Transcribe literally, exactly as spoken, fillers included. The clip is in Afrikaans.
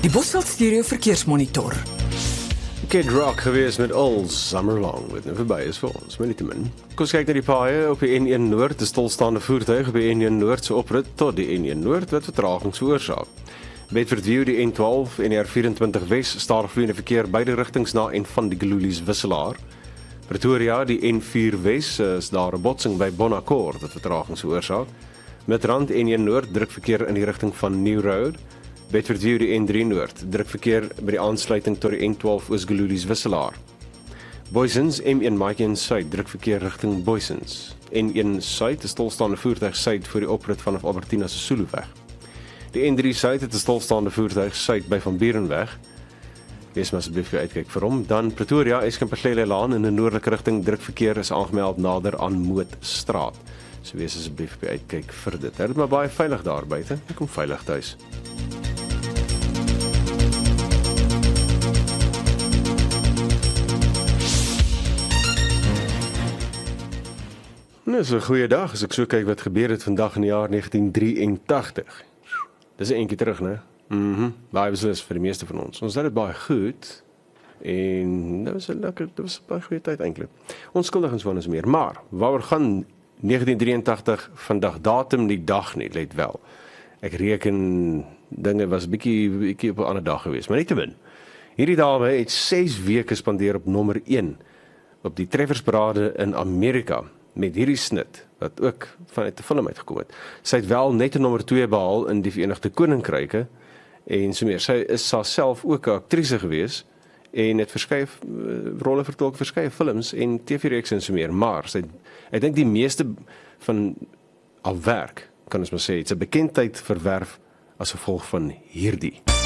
Die Bosveld Stereo Verkeersmonitor. Kid Rock geweest met All Summer Long, wat nou verby is vir ons, maar nietemin. Kom ons kyk na die paaie op die N een Noord, die stilstaande voertuig op die N een Noord se oprit tot die N een Noord wat vertragings veroorsaak. Bedford View, die N twaalf en die R vyf-en-twintig Wes, stadigvloeiende verkeer beide rigtings na en van die Gelulies wisselaar. Pretoria, die N vier Wes, is daar 'n botsing by Bonaccord wat vertragings veroorsaak. Midrand N een Noord, druk verkeer in die rigting van New Road. Bedford View, die N drie Noord, druk verkeer by die aansluiting tot die N twaalf Oos-Gelulies wisselaar. Boysens, M een Maatjie Suid, druk verkeer rigting Boysens. N een Suid, 'n stilstaande voertuig suid voor die oprit vanaf Albertina se Suluweg. Die N drie Suid het 'n stilstaande voertuig suid by Van Burenweg. Wees maar asseblief vir uitkyk vir hom. Dan Pretoria, Eskomperlele Laan in 'n noordelike rigting, druk verkeer is aangemeld nader aan Mootstraat. So wees asseblief vir uitkyk vir dit. Dit is maar baie veilig daar buite. Ek kom veilig tuis. Nou, is 'n goeie dag as ek so kyk wat gebeur het vandag in die jaar negentien drieëntagtig. Dis 'n entjie terug, né? Mhm. Mm baie beslis vir die meeste van ons. Ons het dit baie goed en dit was 'n lekker, dit was 'n baie goeie tyd eintlik. Onskuldig en so meer, maar waaroor gaan negentien drieëntagtig vandag datum die dag nie, let wel. Ek reken dinge was bietjie bietjie op 'n ander dag geweest, maar nietemin. Hierdie dame het ses weke spandeer op nommer een op die treffersparade in Amerika. Met hierdie snit, wat ook vanuit 'n film uitgekom het. Sy het wel net 'n nommer twee behaal in die Verenigde Koninkryke, en so meer. Sy is self ook 'n aktrise gewees, en het verskeie rolle vertolk, verskeie films en T V-reekse en so meer, maar sy, ek dink die meeste van al werk, kan ons maar sê, het sy bekendheid verwerf as gevolg van hierdie.